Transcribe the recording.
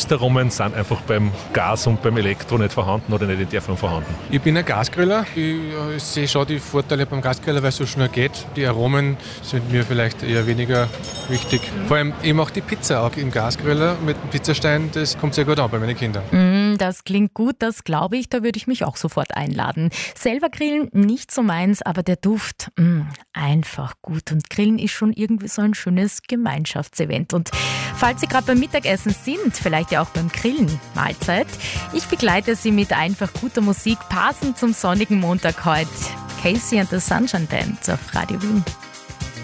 Röstaromen sind einfach beim Gas und beim Elektro nicht vorhanden oder nicht in der Form vorhanden. Ich bin ein Gasgriller. Ich sehe schon die Vorteile beim Gasgriller, weil es so schnell geht. Die Aromen sind mir vielleicht eher weniger wichtig. Vor allem, ich mache die Pizza auch im Gasgriller mit dem Pizzastein. Das kommt sehr gut an bei meinen Kindern. Das klingt gut, das glaube ich. Da würde ich mich auch sofort einladen. Selber grillen nicht so meins, aber der Duft, einfach gut. Und Grillen ist schon irgendwie so ein schönes Gemeinschaftsevent. Und falls Sie gerade beim Mittagessen sind, vielleicht ja auch beim Grillen, Mahlzeit, ich begleite Sie mit einfach guter Musik, passend zum sonnigen Montag heute. Casey and the Sunshine Band auf Radio Wien.